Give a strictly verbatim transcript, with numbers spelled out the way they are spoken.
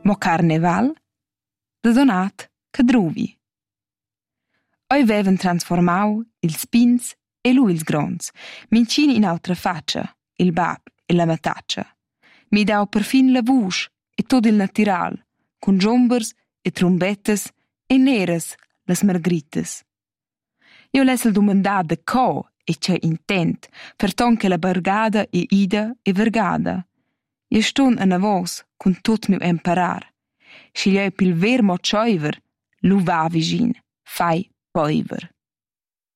Mo carneval? Da donat che druvi. Oi vevan transformau ils pins e lu ils gronds, mincin in autra fatscha, il bab e la matatscha. Mi dau perfin la vusch e tut il natural, cun dschumbers e trumbettas e neras las margritas. Io lessel dumandar da co e che intent, per ton che la bargada e ida e vergada. Io stun anavos cun tut miu emparar. Schigliei pil ver mo tscheuver, lu va vigin, fai poiver.